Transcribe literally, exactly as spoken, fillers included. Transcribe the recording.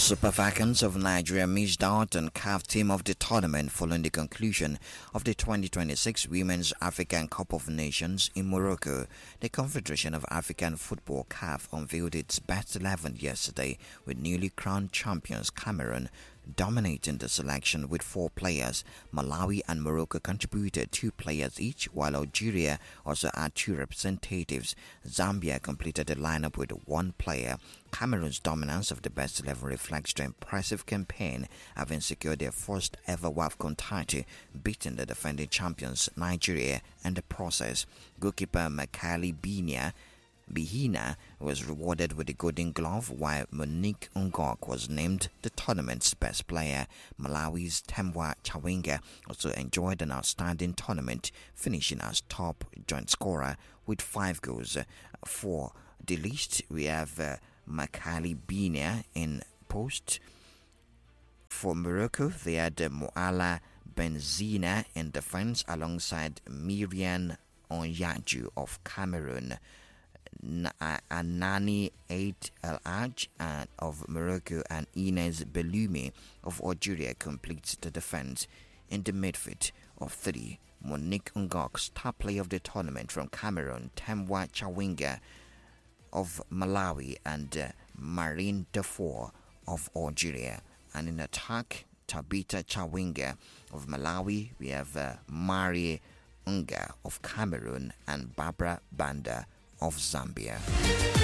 Super Falcons of Nigeria missed out on C A F Team of the Tournament following the conclusion of the twenty twenty-six Women's African Cup of Nations in Morocco. The Confederation of African Football C A F unveiled its best eleven yesterday, with newly crowned champions Cameroon dominating the selection with four players. Malawi and Morocco contributed two players each, while Algeria also had two representatives. Zambia completed the lineup with one player. Cameroon's dominance of the best eleven reflects their impressive campaign, having secured their first ever WAFCON title, beating the defending champions Nigeria in the process. Goalkeeper Makali Binia Bihina was rewarded with the Golden Glove, while Monique Ngok was named the tournament's best player. Malawi's Temwa Chawinga also enjoyed an outstanding tournament, finishing as top joint scorer with five goals. For the list, we have uh, Makali Binia in post. For Morocco, they had uh, Moala Benzina in defense alongside Miriam Onyaju of Cameroon, Anani Eid El Aj of Morocco, and Inez Belumi of Algeria completes the defense. In the midfield of three, Monique Ngok, star player of the tournament from Cameroon, Temwa Chawinga of Malawi, and uh, Marine Defour of Algeria. And in attack, Tabita Chawinga of Malawi, we have uh, Marie Unga of Cameroon, and Barbara Banda of Zambia.